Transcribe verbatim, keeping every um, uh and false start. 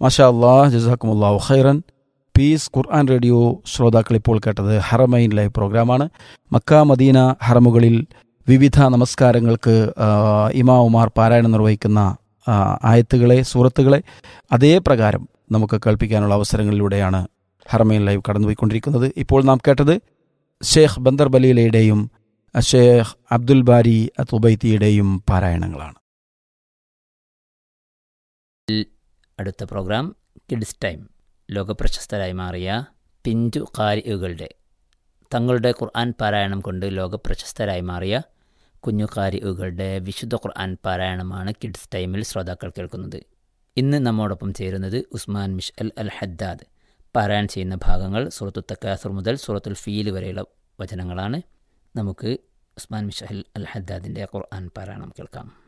മാഷാ അല്ലാഹ്, ജസാക്കുമുല്ലാഹു ഖൈറൻ. പീസ് ഖുർആൻ റേഡിയോ ശ്രോതാക്കൾ ഇപ്പോൾ കേട്ടത് ഹറമൈൻ ലൈവ് പ്രോഗ്രാമാണ്. മക്ക മദീന ഹറമുകളിൽ വിവിധ നമസ്കാരങ്ങൾക്ക് ആ, ഇമാമുമാർ പാരായണം നിർവഹിക്കുന്ന ആ, ആയത്തുകളെ, സൂറത്തുകളെ അതേ പ്രകാരം നമുക്ക് കേൾപ്പിക്കാനുള്ള അവസരങ്ങളിലൂടെയാണ് ഹറമൈൻ ലൈവ് കടന്നുപോയിക്കൊണ്ടിരിക്കുന്നത്. ഇപ്പോൾ നാം കേട്ടത് ഷേഖ് ബന്ദർ ബലീലയുടെയും ഷേഖ് അബ്ദുൽ ബാരി തുബൈത്തിയുടെയും പാരായണങ്ങളാണ്. അടുത്ത പ്രോഗ്രാം കിഡ്സ് ടൈം. ലോകപ്രശസ്തരായി മാറിയ പിഞ്ചു ഖാരിഉകളുടെ തങ്ങളുടെ ഖുർആൻ പാരായണം കൊണ്ട് ലോകപ്രശസ്തരായി മാറിയ കുഞ്ഞു ഖാരിഉകളുടെ വിശുദ്ധ ഖുർആൻ പാരായണമാണ് കിഡ്സ് ടൈമിൽ ശ്രോതാക്കൾ കേൾക്കുന്നത്. ഇന്ന് നമ്മോടൊപ്പം ചേരുന്നത് ഉസ്മാൻ മിഷ്അൽ അൽ ഹദ്ദാദ്. പാരായണം ചെയ്യുന്ന ഭാഗങ്ങൾ സൂറത്തു തക്കാസുർ മുതൽ സൂറത്തുൽ ഫീൽ വരെയുള്ള വചനങ്ങളാണ്. നമുക്ക് ഉസ്മാൻ മിഷ്അൽ അൽ ഹദ്ദാദിൻ്റെ ഖുർആൻ പാരായണം കേൾക്കാം.